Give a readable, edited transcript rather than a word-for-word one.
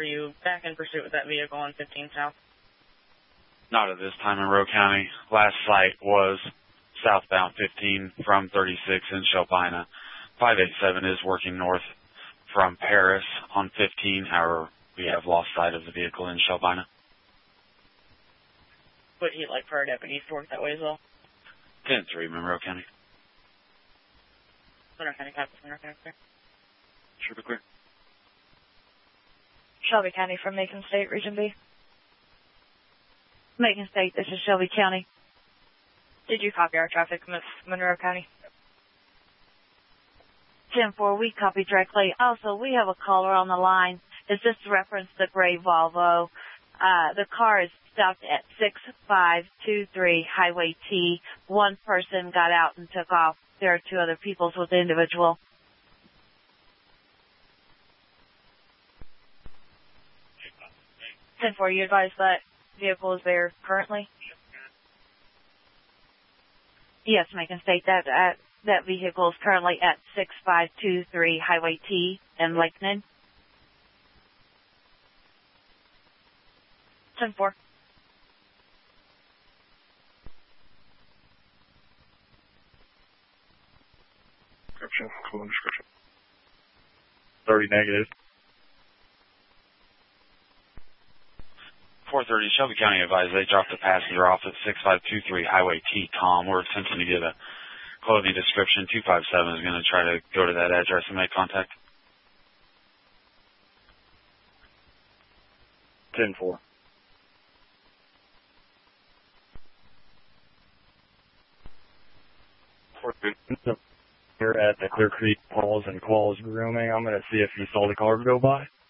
Are you back in pursuit with that vehicle on 15 South? Not at this time in Monroe County. Last sight was southbound 15 from 36 in Shelbina. 587 is working north from Paris on 15. However, we have lost sight of the vehicle in Shelbina. Would he like for our deputies to work that way as well? 10-3, Monroe County. Monroe County, copy. Monroe County, clear. Should be clear. Shelby County from Macon State, Region B. Macon State, this is Shelby County. Did you copy our traffic, Miss Monroe County? 10-4, we copy directly. Also, we have a caller on the line. Is this reference the gray Volvo? The car is stopped at 6523 Highway T. One person got out and took off. There are two other people with the individual. You advise that vehicle is there currently? Yes, Macon State. That vehicle is currently at 6523 Highway T in Lakeland. 10-4. Description. Cool description. 30 negative. 430, Shelby County advised they dropped a passenger off at 6523 Highway T. Tom, we're attempting to get a clothing description. 257 is going to try to go to that address and make contact. 10-4. We're at the Clear Creek Paws and Qualls Grooming. I'm going to see if you saw the car go by.